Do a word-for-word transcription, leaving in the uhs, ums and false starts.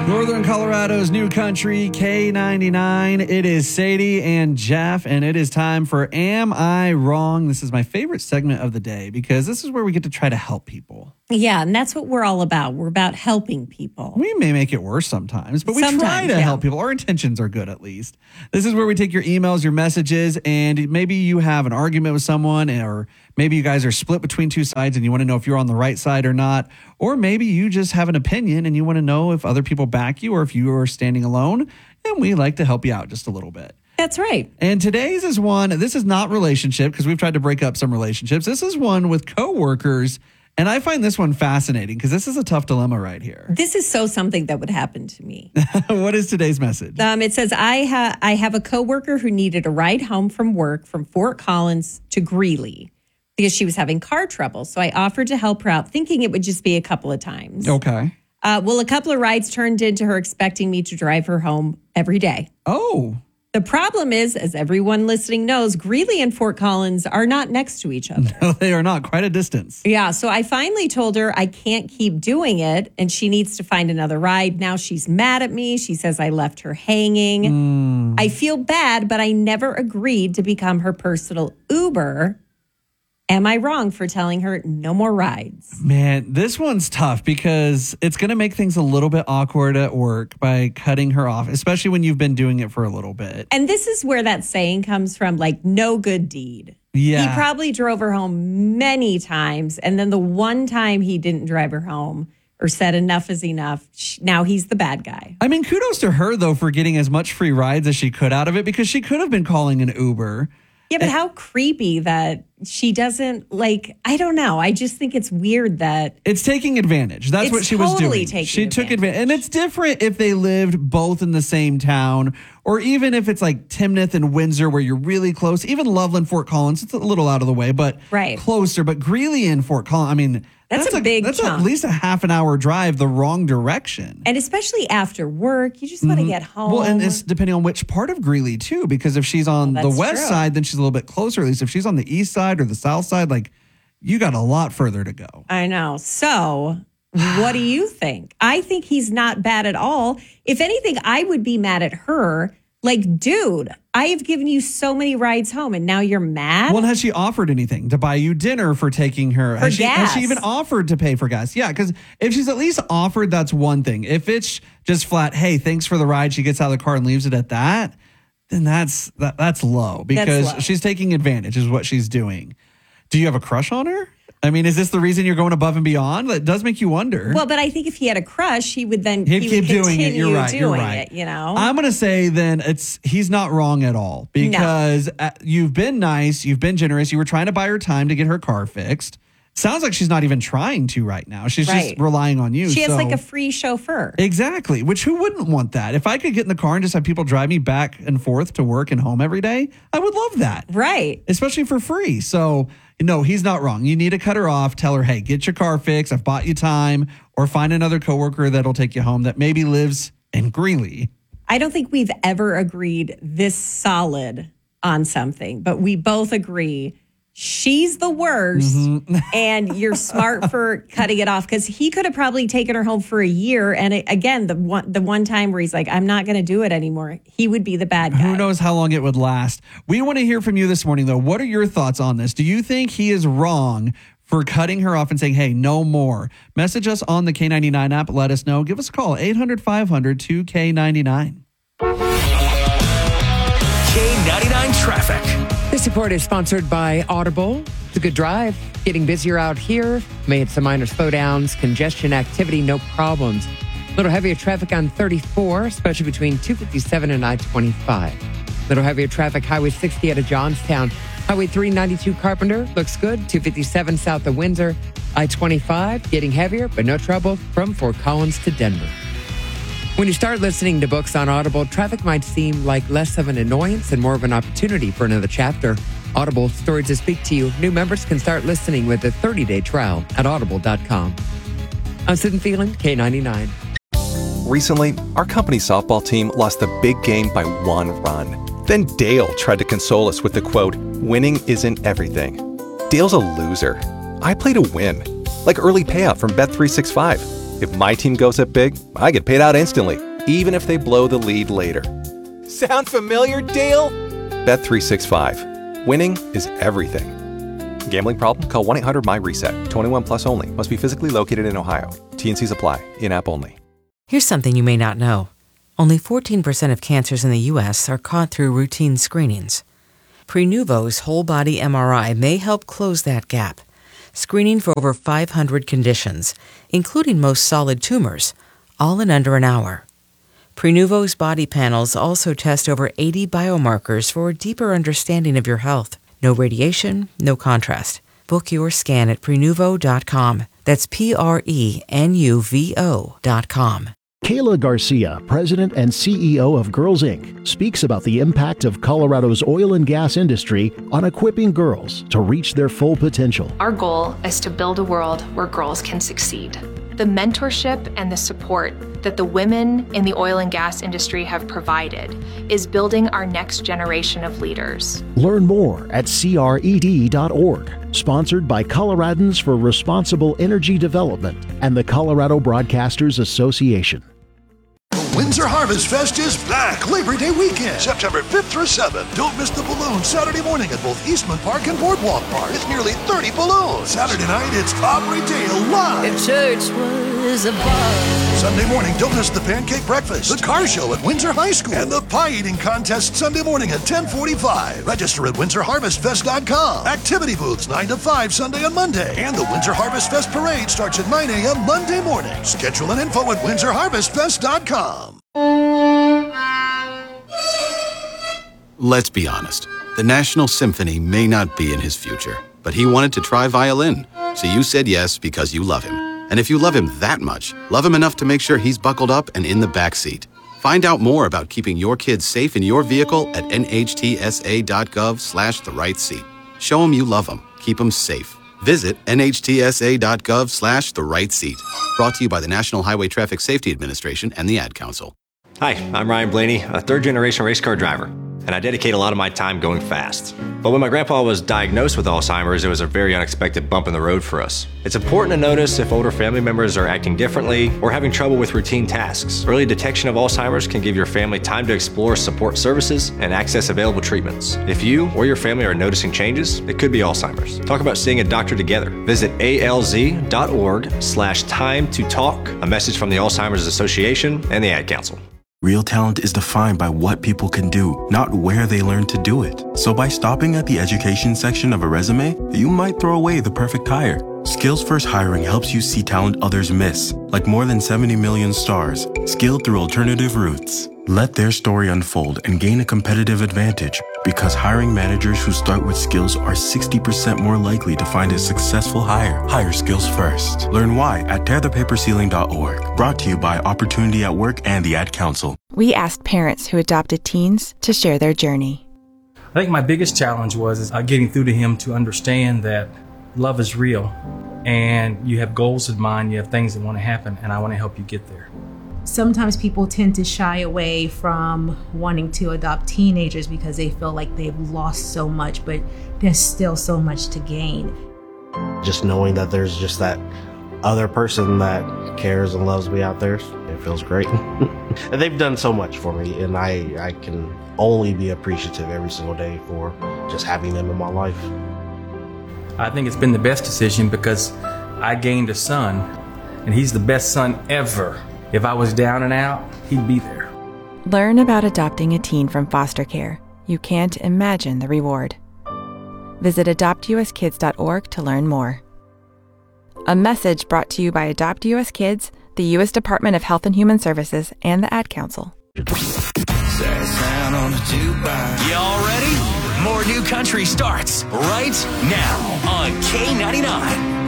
Northern Colorado's new country, K ninety-nine. It is Sadie and Jeff, and it is time for Am I Wrong? This is my favorite segment of the day because this is where we get to try to help people. Yeah, and that's what we're all about. We're about helping people. We may make it worse sometimes, but we Sometimes, try to yeah. help people. Our intentions are good, at least. This is where we take your emails, your messages, and maybe you have an argument with someone, or maybe you guys are split between two sides and you want to know if you're on the right side or not. Or maybe you just have an opinion and you want to know if other people back you or if you are standing alone. And we like to help you out just a little bit. That's right. And today's is one, this is not relationship because we've tried to break up some relationships. This is one with coworkers. And I find this one fascinating because this is a tough dilemma right here. This is so something that would happen to me. What is today's message? Um, it says, I, ha- I have a coworker who needed a ride home from work from Fort Collins to Greeley because she was having car trouble. So I offered to help her out, thinking it would just be a couple of times. Okay. Uh, well, a couple of rides turned into her expecting me to drive her home every day. Oh. The problem is, as everyone listening knows, Greeley and Fort Collins are not next to each other. No, they are not. Quite a distance. Yeah, so I finally told her I can't keep doing it and she needs to find another ride. Now she's mad at me. She says I left her hanging. Mm. I feel bad, but I never agreed to become her personal Uber. Am I wrong for telling her no more rides? Man, this one's tough because it's going to make things a little bit awkward at work by cutting her off, especially when you've been doing it for a little bit. And this is where that saying comes from, like, no good deed. Yeah. He probably drove her home many times. And then the one time he didn't drive her home or said enough is enough, now he's the bad guy. I mean, kudos to her, though, for getting as much free rides as she could out of it because she could have been calling an Uber. Yeah, but how creepy that she doesn't, like, I don't know. I just think it's weird that... It's taking advantage. That's It's what she was totally doing. taking She took advantage. advantage. And it's different if they lived both in the same town or even if it's like Timnath and Windsor where you're really close. Even Loveland, Fort Collins, it's a little out of the way, but Right. closer. But Greeley and Fort Collins, I mean... That's a big That's chunk. at least a half an hour drive the wrong direction. And especially after work, you just want to get home. Well, and it's depending on which part of Greeley, too, because if she's on Well, the that's west true. side, then she's a little bit closer. At least if she's on the east side or the south side, like, you got a lot further to go. I know. So what do you think? I think he's not bad at all. If anything, I would be mad at her. Like, dude, I have given you so many rides home and now you're mad? Well, has she offered anything to buy you dinner for taking her? For has, she, has she gas. even offered to pay for gas? Yeah, because if she's at least offered, that's one thing. If it's just flat, hey, thanks for the ride, she gets out of the car and leaves it at that, then that's that, that's low because That's low. she's taking advantage is what she's doing. Do you have a crush on her? I mean, is this the reason you're going above and beyond? It does make you wonder. Well, but I think if he had a crush, he would then He'd he keep would doing it. You're continue right. You're doing right. it, you know? I'm going to say then it's he's not wrong at all because uh, you've been nice. You've been generous. You were trying to buy her time to get her car fixed. Sounds like she's not even trying to right now. She's Right. just relying on you. She has so- like a free chauffeur. Exactly. Which who wouldn't want that? If I could get in the car and just have people drive me back and forth to work and home every day, I would love that. Right. Especially for free. So, no, he's not wrong. You need to cut her off. Tell her, hey, get your car fixed. I've bought you time. Or find another coworker that'll take you home that maybe lives in Greeley. I don't think we've ever agreed this solid on something, but we both agree she's the worst Mm-hmm. and you're smart for cutting it off because he could have probably taken her home for a year. And it, again, the one, the one time where he's like, I'm not going to do it anymore. He would be the bad guy. Who knows how long it would last? We want to hear from you this morning, though. What are your thoughts on this? Do you think he is wrong for cutting her off and saying, hey, no more? Message us on the K ninety-nine app. Let us know. Give us a call, eight hundred, five hundred, two K ninety-nine. K ninety-nine traffic. This report is sponsored by Audible. It's a good drive. Getting busier out here. May hit some minor slowdowns, congestion activity, no problems. A little heavier traffic on thirty-four, especially between two fifty-seven and I twenty-five. Little heavier traffic, Highway sixty out of Johnstown. Highway three ninety-two Carpenter looks good. two fifty-seven south of Windsor. I twenty-five getting heavier, but no trouble from Fort Collins to Denver. When you start listening to books on Audible, traffic might seem like less of an annoyance and more of an opportunity for another chapter. Audible, stories that speak to you. New members can start listening with a thirty-day trial at audible dot com. I'm Sid and Phelan, K ninety-nine. Recently, our company softball team lost the big game by one run. Then Dale tried to console us with the quote, winning isn't everything. Dale's a loser. I play to win, like early payout from Bet three sixty-five. If my team goes up big, I get paid out instantly, even if they blow the lead later. Sound familiar, Dale? Bet three sixty-five. Winning is everything. Gambling problem? Call one eight hundred M Y reset. twenty-one plus only. Must be physically located in Ohio. T and C's apply. In-app only. Here's something you may not know. Only fourteen percent of cancers in the U S are caught through routine screenings. Prenuvo's whole-body M R I may help close that gap, screening for over five hundred conditions, including most solid tumors, all in under an hour. Prenuvo's body panels also test over eighty biomarkers for a deeper understanding of your health. No radiation, no contrast. Book your scan at Prenuvo dot com. That's P R E N U V O dot com. Kayla Garcia, president and C E O of Girls Incorporated, speaks about the impact of Colorado's oil and gas industry on equipping girls to reach their full potential. Our goal is to build a world where girls can succeed. The mentorship and the support that the women in the oil and gas industry have provided is building our next generation of leaders. Learn more at C R E D dot org. Sponsored by Coloradans for Responsible Energy Development and the Colorado Broadcasters Association. Windsor Harvest Fest is back Labor Day weekend, September fifth through seventh. Don't miss the balloons Saturday morning at both Eastman Park and Boardwalk Park. It's nearly thirty balloons. Saturday night, it's Aubrey Dale live. If church was a bar. Sunday morning, don't miss the pancake breakfast, the car show at Windsor High School, and the pie eating contest Sunday morning at ten forty-five. Register at Windsor Harvest Fest dot com. Activity booths nine to five Sunday and Monday. And the Windsor Harvest Fest Parade starts at nine a.m. Monday morning. Schedule and info at Windsor Harvest Fest dot com. Let's be honest. The National Symphony may not be in his future, but he wanted to try violin. So you said yes because you love him. And if you love him that much, love him enough to make sure he's buckled up and in the back seat. Find out more about keeping your kids safe in your vehicle at N H T S A dot gov slash the right seat. Show him you love him. Keep him safe. Visit N H T S A dot gov slash the right seat. Brought to you by the National Highway Traffic Safety Administration and the Ad Council. Hi, I'm Ryan Blaney, a third-generation race car driver, and I dedicate a lot of my time going fast. But when my grandpa was diagnosed with Alzheimer's, it was a very unexpected bump in the road for us. It's important to notice if older family members are acting differently or having trouble with routine tasks. Early detection of Alzheimer's can give your family time to explore support services and access available treatments. If you or your family are noticing changes, it could be Alzheimer's. Talk about seeing a doctor together. Visit A L Z dot org slash time to talk, a message from the Alzheimer's Association and the Ad Council. Real talent is defined by what people can do, not where they learn to do it. So by stopping at the education section of a resume, you might throw away the perfect hire. Skills First Hiring helps you see talent others miss, like more than seventy million stars, skilled through alternative routes. Let their story unfold and gain a competitive advantage, because hiring managers who start with skills are sixty percent more likely to find a successful hire. Hire skills first. Learn why at tear the paper ceiling dot org. Brought to you by Opportunity at Work and the Ad Council. We asked parents who adopted teens to share their journey. I think my biggest challenge was is, uh, getting through to him to understand that love is real and you have goals in mind, you have things that want to happen, and I want to help you get there. Sometimes people tend to shy away from wanting to adopt teenagers because they feel like they've lost so much, but there's still so much to gain. Just knowing that there's just that other person that cares and loves me out there, it feels great. And they've done so much for me, and I, I can only be appreciative every single day for just having them in my life. I think it's been the best decision because I gained a son, and he's the best son ever. If I was down and out, he'd be there. Learn about adopting a teen from foster care. You can't imagine the reward. Visit adopt U S kids dot org to learn more. A message brought to you by Adopt U S Kids, the U S Department of Health and Human Services, and the Ad Council. Y'all ready? More New Country starts right now on K ninety-nine.